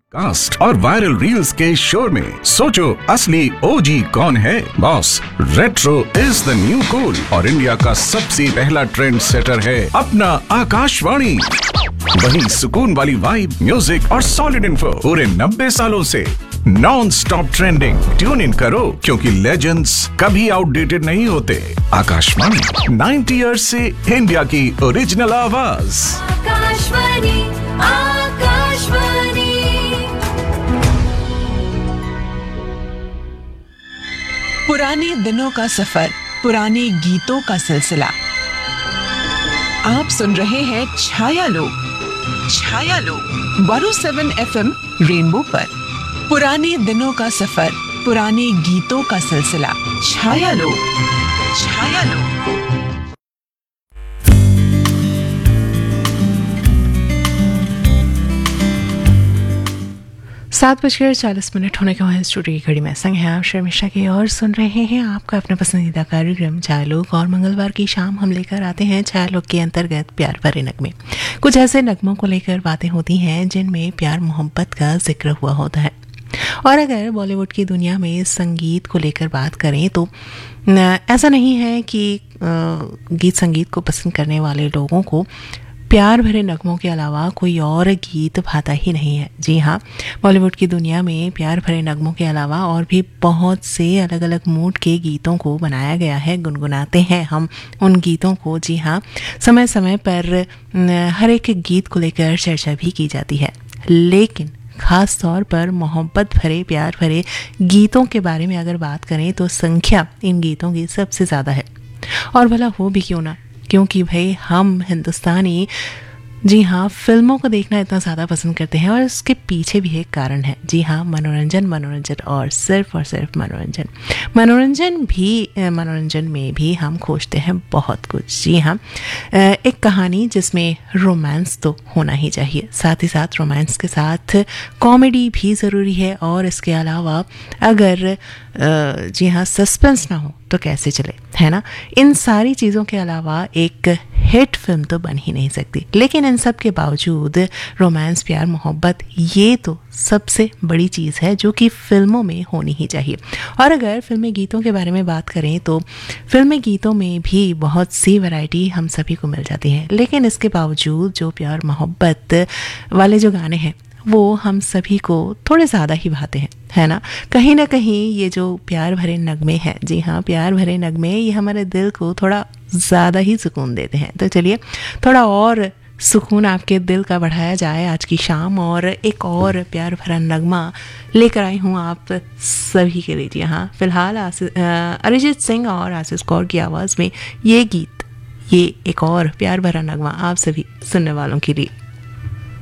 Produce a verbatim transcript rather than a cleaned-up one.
Cast और viral reels के शोर में सोचो असली ओजी कौन है। Boss, retro is the new cool और इंडिया का सबसे पहला ट्रेंड सेटर है अपना आकाशवाणी। वही सुकून वाली वाइब, म्यूजिक और सॉलिड इन्फो पूरे नब्बे सालों से non stop trending. Tune in करो क्योंकि लेजेंड्स कभी आउटडेटेड नहीं होते। आकाशवाणी नाइंटी इयर्स से इंडिया की ओरिजिनल आवाज। आकाशवाणी, आकाशवाणी। पुराने दिनों का सफर, पुराने गीतों का सिलसिला। आप सुन रहे हैं छाया लोग, छाया लोग one O seven F M rainbow पर। पुराने दिनों का सफर, पुराने गीतों का सिलसिला। छाया लोग, छाया लोग। सात बजकर चालीस मिनट होने के बाद स्टूडियो की घड़ी में संग है आप शर्मिष्ठा की और सुन रहे हैं आपका अपना पसंदीदा कार्यक्रम छाया लोग। और मंगलवार की शाम हम लेकर आते हैं छाया लोग के अंतर्गत प्यार भरे नगमे। कुछ ऐसे नगमों को लेकर बातें होती हैं जिनमें प्यार मोहब्बत का जिक्र हुआ होता है। और अगर बॉलीवुड की दुनिया में संगीत को लेकर बात करें तो ऐसा नहीं है कि गीत संगीत को पसंद करने वाले लोगों को प्यार भरे नगमों के अलावा कोई और गीत भाता ही नहीं है। जी हाँ, बॉलीवुड की दुनिया में प्यार भरे नगमों के अलावा और भी बहुत से अलग अलग मूड के गीतों को बनाया गया है। गुनगुनाते हैं हम उन गीतों को। जी हाँ, समय समय पर हर एक गीत को लेकर चर्चा भी की जाती है, लेकिन ख़ास तौर पर मोहब्बत भरे प्यार भरे गीतों के बारे में अगर बात करें तो संख्या इन गीतों की सबसे ज़्यादा है। और भला हो भी क्यों ना, क्योंकि भाई हम हिंदुस्तानी जी हाँ फिल्मों को देखना इतना ज़्यादा पसंद करते हैं और इसके पीछे भी एक कारण है। जी हाँ, मनोरंजन मनोरंजन और सिर्फ और सिर्फ मनोरंजन। मनोरंजन भी मनोरंजन में भी हम खोजते हैं बहुत कुछ। जी हाँ, एक कहानी जिसमें रोमांस तो होना ही चाहिए, साथ ही साथ रोमांस के साथ कॉमेडी भी ज़रूरी है। और इसके अलावा अगर जी हाँ सस्पेंस ना हो तो कैसे चले, है ना। इन सारी चीज़ों के अलावा एक हिट फिल्म तो बन ही नहीं सकती। लेकिन इन सब के बावजूद रोमांस, प्यार, मोहब्बत ये तो सबसे बड़ी चीज़ है जो कि फिल्मों में होनी ही चाहिए। और अगर फिल्मी गीतों के बारे में बात करें तो फिल्मी गीतों में भी बहुत सी वैरायटी हम सभी को मिल जाती है। लेकिन इसके बावजूद जो प्यार मोहब्बत वाले जो गाने हैं वो हम सभी को थोड़े ज़्यादा ही भाते हैं, है ना। कहीं ना कहीं ये जो प्यार भरे नगमे हैं, जी हाँ प्यार भरे नगमे, ये हमारे दिल को थोड़ा ज़्यादा ही सुकून देते हैं। तो चलिए थोड़ा और सुकून आपके दिल का बढ़ाया जाए आज की शाम, और एक और प्यार भरा नगमा लेकर आई हूँ आप सभी के लिए। जी हाँ, फिलहाल अरिजीत सिंह और आशीष कौर की आवाज़ में ये गीत, ये एक और प्यार भरा नगमा आप सभी सुनने वालों के लिए।